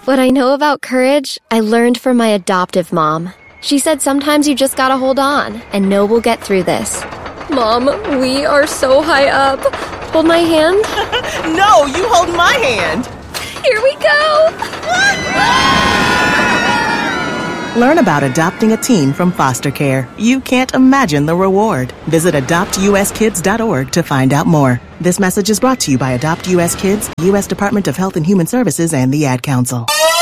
What I know about courage, I learned from my adoptive mom. She said sometimes you just gotta hold on and know we'll get through this. Mom, we are so high up. Hold my hand. No, you hold my hand. Here we go. Learn about adopting a teen from foster care. You can't imagine the reward. Visit adoptuskids.org to find out more. This message is brought to you by Adopt US Kids, U.S. Department of Health and Human Services, and the Ad Council.